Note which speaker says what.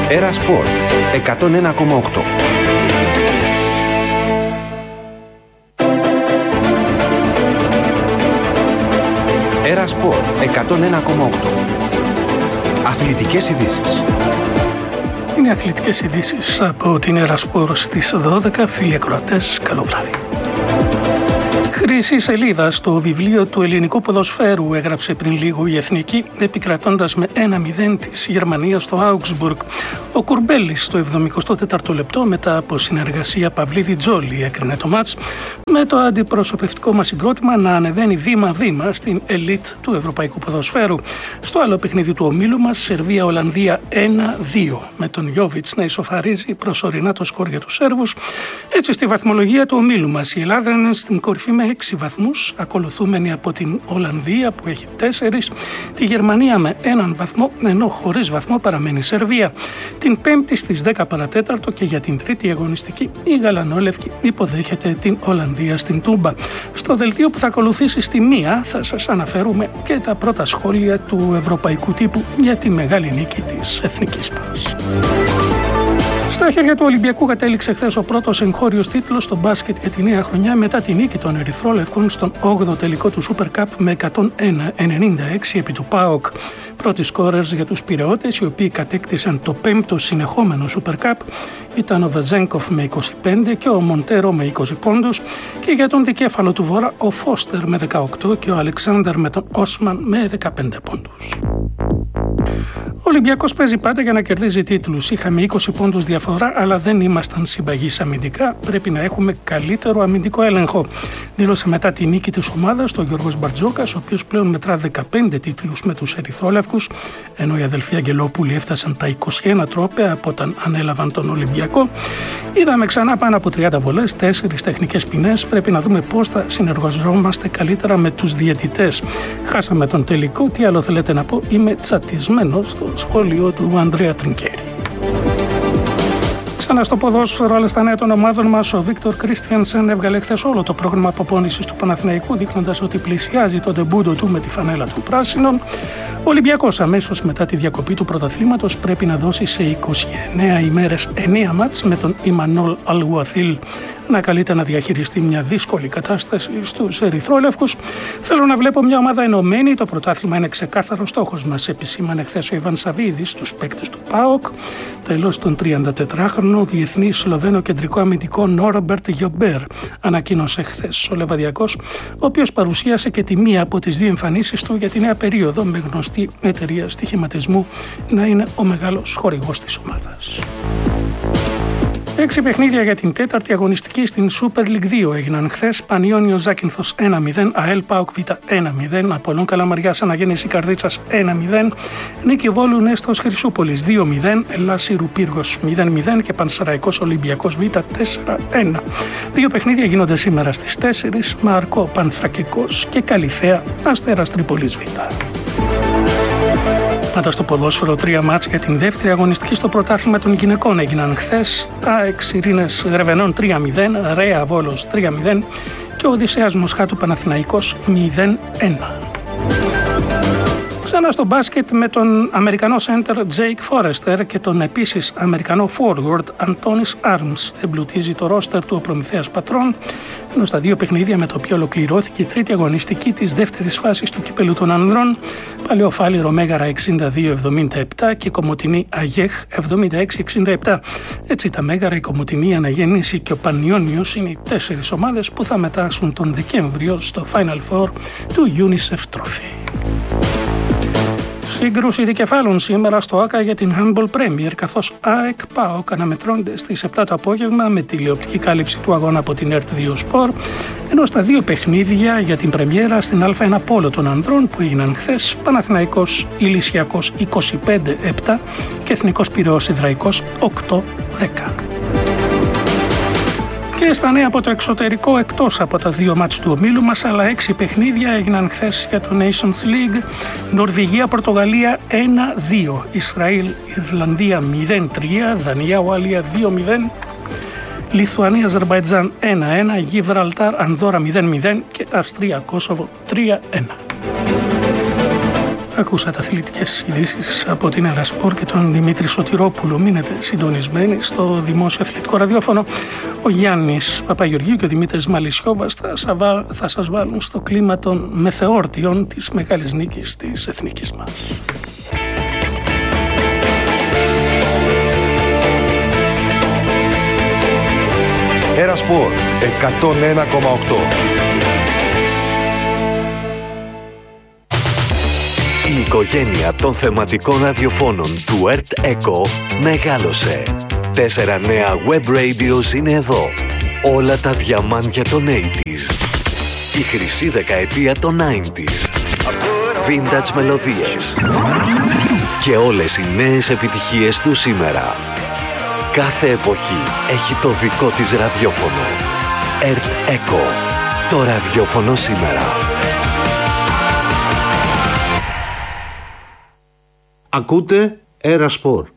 Speaker 1: Έρα Σπορ 101,8. Έρα Σπορ 101,8. Αθλητικές ειδήσεις.
Speaker 2: Είναι αθλητικές ειδήσεις από την Έρα Σπορ στις 12. Φίλοι ακροατές, καλό βράδυ. Χρυσή σελίδα στο βιβλίο του ελληνικού ποδοσφαίρου έγραψε πριν λίγο η Εθνική, επικρατώντας με 1-0 της Γερμανίας στο Augsburg. Ο Κουρμπέλης στο 74ο λεπτό, μετά από συνεργασία Παυλίδη-Τζόλι, έκρινε το μάτς, με το αντιπροσωπευτικό μας συγκρότημα να ανεβαίνει βήμα-βήμα στην ελίτ του ευρωπαϊκού ποδοσφαίρου. Στο άλλο παιχνίδι του ομίλου μας, Σερβία-Ολλανδία 1-2, με τον Γιόβιτς να ισοφαρίζει προσωρινά το σκορ για τους Σέρβους. Έτσι, στη βαθμολογία του ομίλου μας, η Ελλάδα είναι στην κορυφή με 6 βαθμούς, ακολουθούμενη από την Ολλανδία που έχει 4, τη Γερμανία με 1 βαθμό, ενώ χωρίς βαθμό παραμένει η Σερβία. Την Πέμπτη στις 10 παρατέταρτο και για την τρίτη αγωνιστική, η Γαλανόλευκη υποδέχεται την Ολλανδία στην Τούμπα. Στο δελτίο που θα ακολουθήσει στη 1 θα σας αναφέρουμε και τα πρώτα σχόλια του ευρωπαϊκού τύπου για τη μεγάλη νίκη της εθνικής μας. Στα χέρια του Ολυμπιακού κατέληξε χθες ο πρώτος εγχώριος τίτλος στο μπάσκετ για τη νέα χρονιά μετά τη νίκη των Ερυθρόλευκων στον 8ο τελικό του Super Cup με 101-96 επί του ΠΑΟΚ. Πρώτοι σκόρερς για τους Πειραιώτες, οι οποίοι κατέκτησαν το 5ο συνεχόμενο Super Cup, ήταν ο Βεζέγκοφ με 25 και ο Μοντέρο με 20 πόντους, και για τον δικέφαλο του Βορρά ο Φώστερ με 18 και ο Αλεξάνδερ με τον Όσμαν με 15 πόντους. Ο Ολυμπιακός παίζει πάντα για να κερδίζει τίτλους. Είχαμε 20 πόντους διαφορά, αλλά δεν ήμασταν συμπαγείς αμυντικά. Πρέπει να έχουμε καλύτερο αμυντικό έλεγχο, δήλωσε μετά τη νίκη της ομάδας ο Γιώργος Μπαρτζόκας, ο οποίος πλέον μετρά 15 τίτλους με τους Ερυθρόλευκους, ενώ οι αδελφοί Αγγελόπουλοι έφτασαν τα 21 τρόπαια από όταν ανέλαβαν τον Ολυμπιακό. Είδαμε ξανά πάνω από 30 βολές, 4 τεχνικές ποινές. Πρέπει να δούμε πώς θα συνεργαζόμαστε καλύτερα με τους διαιτητές. Χάσαμε τον τελικό. Τι άλλο θέλετε να πω? Είμαι τσατισμένος στο σχόλιο του Ανδρέα Τρινκέρη. Ξανά στο ποδόσφαιρο, αλλά στα νέα των ομάδων μας, ο Βίκτορ Κρίστιανσεν έβγαλε χθες όλο το πρόγραμμα αποπόνησης του Παναθηναϊκού, δείχνοντας ότι πλησιάζει το ντεμπούντο του με τη φανέλα των πράσινων. Ο Ολυμπιακός αμέσως μετά τη διακοπή του πρωταθλήματος πρέπει να δώσει σε 29 ημέρες 9 μάτς, με τον Ιμανόλ Αλγουαθίλ να καλείται να διαχειριστεί μια δύσκολη κατάσταση στους Ερυθρόλευκους. Θέλω να βλέπω μια ομάδα ενωμένη. Το πρωτάθλημα είναι ξεκάθαρο στόχος μας, επισήμανε χθες ο Ιβάν Σαββίδης στους παίκτες του ΠΑΟΚ. Τέλος, τον 34χρονο διεθνή Σλοβαίνο κεντρικό αμυντικό Νόραμπερτ Γιομπέρ ανακοίνωσε χθες ο Λεβαδιακός, ο οποίος παρουσίασε και τη μία από τις δύο εμφανίσεις του για τη νέα περίοδο, με γνωστή εταιρεία στοιχηματισμού να είναι ο μεγάλος χορηγός της ομάδας. 6 παιχνίδια για την τέταρτη αγωνιστική στην Super League 2 έγιναν χθες. Πανιόνιο Ζάκυνθος 1-0, ΑΕΛ ΠΑΟΚ Β 1-0, Απόλλων Καλαμαριάς Αναγέννηση Καρδίτσας 1-0, Νίκη Βόλου Νέστος Χρυσούπολης 2-0, Λάσιρου Πύργος 0-0 και Πανσεραϊκός Ολυμπιακός Β 4-1. Δύο παιχνίδια γίνονται σήμερα στις 4, Μαρκό Πανθρακικός και Καλυθέα Αστέρας Τρίπολης Β. Μετά στο ποδόσφαιρο, 3 μάτς για την δεύτερη αγωνιστική στο πρωτάθλημα των γυναικών έγιναν χθες. ΑΕΚ Ειρήνες Γρεβενών 3-0, Ρέα Βόλος 3-0 και ο Οδυσσέας Μοσχάτου Παναθηναϊκός 0-1. Ξανά στο μπάσκετ, με τον Αμερικανό center Jake Forrester και τον επίσης Αμερικανό forward Antonis Arms εμπλουτίζει το ρόστερ του ο Προμηθέας Πατρών, ενώ στα δύο παιχνίδια με το οποίο ολοκληρώθηκε η τρίτη αγωνιστική της δεύτερης φάσης του κυπέλου των ανδρών, Παλαιοφάλιρο Μέγαρα 62-77 και Κομοτηνή Αγέχ 76-67. Έτσι τα Μέγαρα, η Κομοτηνή, η Αναγέννηση και ο Πανιόνιος είναι οι 4 ομάδες που θα μετάσχουν τον Δεκέμβριο στο Final Four του UNICEF Trophy. Σύγκρουση δικεφάλων σήμερα στο ΆΚΑ για την Handball Premier, καθώς ΑΕΚ ΠΑΟΚ αναμετρώνται στις 7 το απόγευμα με τηλεοπτική κάλυψη του αγώνα από την ΕΡΤ2 Sport, ενώ στα δύο παιχνίδια για την πρεμιέρα στην Α1 Πόλο των ανδρών που έγιναν χθες, Παναθηναϊκός Ηλυσιακός 25-7 και Εθνικός Πειραιώς Ιδραϊκός 8-10. Και στα νέα από το εξωτερικό, εκτός από τα δύο μάτς του ομίλου μας, αλλά 6 παιχνίδια έγιναν χθες για το Nations League. Νορβηγία-Πορτογαλία 1-2, Ισραήλ-Ιρλανδία 0-3, Δανία-Ουαλία 2-0, Λιθουανία-Αζερμπαϊτζάν 1-1, Γιβραλτάρ-Ανδόρα 0-0 και Αυστρία-Κόσοβο 3-1. Ακούσατε αθλητικές ειδήσεις από την Ερασπορ και τον Δημήτρη Σωτηρόπουλο. Μείνετε συντονισμένοι στο Δημόσιο Αθλητικό Ραδιόφωνο. Ο Γιάννης Παπαγεωργίου και ο Δημήτρης Μαλισσιόβας θα σας βάλουν στο κλίμα των μεθεόρτιων της μεγάλης νίκης της εθνικής μας.
Speaker 1: Ερασπορ 101,8.
Speaker 3: Η οικογένεια των θεματικών ραδιοφώνων του ΕΡΤ ΕΚΟ μεγάλωσε. 4 νέα web radios είναι εδώ. Όλα τα διαμάντια των 80s. Η χρυσή δεκαετία των 90s. Vintage μελωδίες. Και όλες οι νέες επιτυχίες του σήμερα. Κάθε εποχή έχει το δικό της ραδιόφωνο. ΕΡΤ ΕΚΟ. Το ραδιόφωνο σήμερα.
Speaker 4: Ακούτε Ερασπορ.